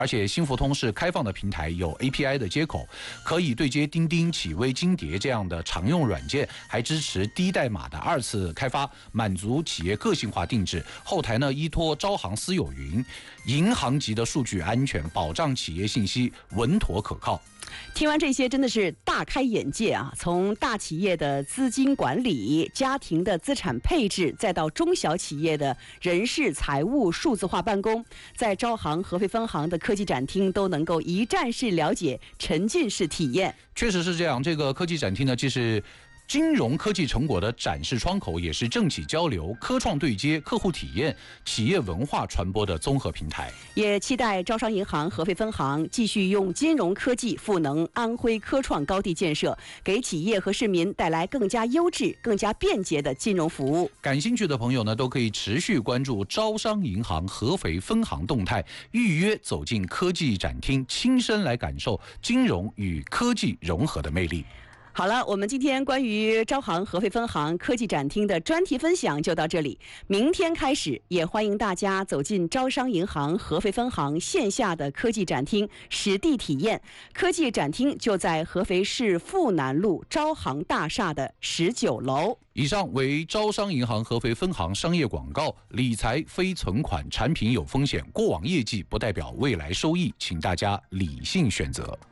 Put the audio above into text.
而且新福通是开放的平台，有 API 的接口，可以对接钉钉、企微、金蝶这样的常用软件，还支持低代码的2次开发，满足企业个性化定制。后台呢依托招行私有云，银行级的数据安全，保障企业信息稳妥可靠。 听完这些，真的是大开眼界啊！从大企业的资金管理、家庭的资产配置，再到中小企业的人事、财务、数字化办公，在招行合肥分行的科技展厅都能够一站式了解、沉浸式体验。 确实是这样，这个科技展厅呢，既是金融科技成果的展示窗口，也是政企交流、科创对接、客户体验、企业文化传播的综合平台。 也期待招商银行合肥分行继续用金融科技赋能安徽科创高地建设，给企业和市民带来更加优质、更加便捷的金融服务。 感兴趣的朋友呢，都可以持续关注招商银行合肥分行动态，预约走进科技展厅，亲身来感受金融与科技融合的魅力。 好了，我们今天关于招行合肥分行科技展厅的专题分享就到这里。明天开始，也欢迎大家走进招商银行合肥分行线下的科技展厅，实地体验。科技展厅就在合肥市富南路招行大厦的19楼。 以上为招商银行合肥分行商业广告。理财非存款产品有风险，过往业绩不代表未来收益，请大家理性选择。